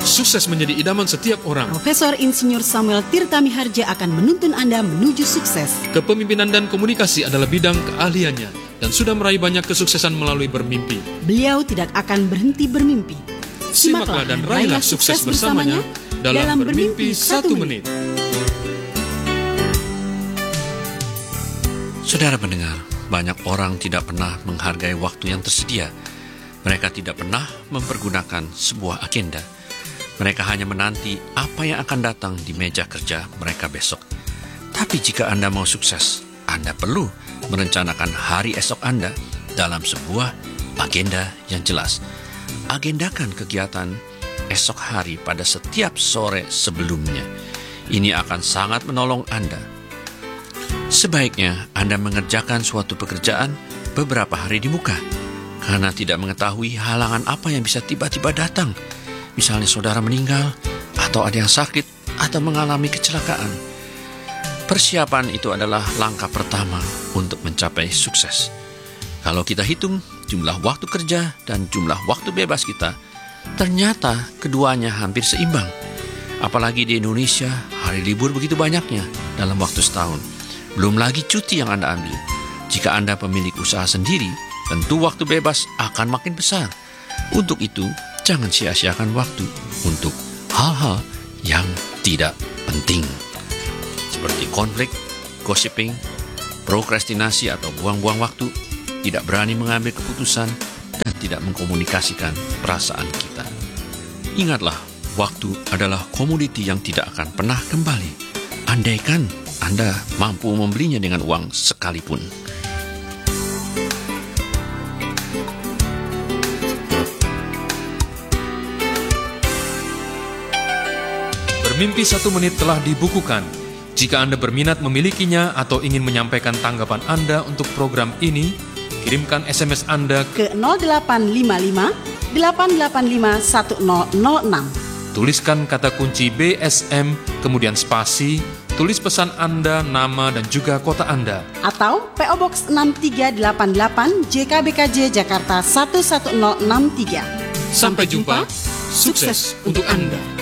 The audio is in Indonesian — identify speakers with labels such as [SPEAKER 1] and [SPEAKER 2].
[SPEAKER 1] Sukses menjadi idaman setiap orang.
[SPEAKER 2] Profesor Insinyur Samuel Tirta Miharja akan menuntun Anda menuju sukses.
[SPEAKER 1] Kepemimpinan dan komunikasi adalah bidang keahliannya dan sudah meraih banyak kesuksesan melalui bermimpi.
[SPEAKER 2] Beliau tidak akan berhenti bermimpi.
[SPEAKER 1] Simaklah dan raihlah sukses bersamanya dalam Bermimpi 1 Menit.
[SPEAKER 3] Saudara pendengar, banyak orang tidak pernah menghargai waktu yang tersedia. Mereka tidak pernah mempergunakan sebuah agenda. Mereka hanya menanti apa yang akan datang di meja kerja mereka besok. Tapi jika Anda mau sukses, Anda perlu merencanakan hari esok Anda dalam sebuah agenda yang jelas. Agendakan kegiatan esok hari pada setiap sore sebelumnya. Ini akan sangat menolong Anda. Sebaiknya Anda mengerjakan suatu pekerjaan beberapa hari di muka, karena tidak mengetahui halangan apa yang bisa tiba-tiba datang. Misalnya saudara meninggal, atau ada yang sakit, atau mengalami kecelakaan. Persiapan itu adalah langkah pertama untuk mencapai sukses. Kalau kita hitung jumlah waktu kerja dan jumlah waktu bebas kita, ternyata keduanya hampir seimbang. Apalagi di Indonesia, hari libur begitu banyaknya dalam waktu setahun. Belum lagi cuti yang Anda ambil. Jika Anda pemilik usaha sendiri, tentu waktu bebas akan makin besar. Untuk itu, jangan sia-siakan waktu untuk hal-hal yang tidak penting. Seperti konflik, gossiping, prokrastinasi atau buang-buang waktu, tidak berani mengambil keputusan, dan tidak mengkomunikasikan perasaan kita. Ingatlah, waktu adalah komoditi yang tidak akan pernah kembali. Andaikan Anda mampu membelinya dengan uang sekalipun.
[SPEAKER 1] Bermimpi 1 Menit telah dibukukan. Jika Anda berminat memilikinya atau ingin menyampaikan tanggapan Anda untuk program ini, kirimkan SMS Anda
[SPEAKER 2] ke 0855 885 1006.
[SPEAKER 1] Tuliskan kata kunci BSM, kemudian spasi, tulis pesan Anda, nama, dan juga kota Anda.
[SPEAKER 2] Atau PO Box 6388 JKBKJ Jakarta 11063.
[SPEAKER 1] Sampai jumpa, sukses untuk Anda.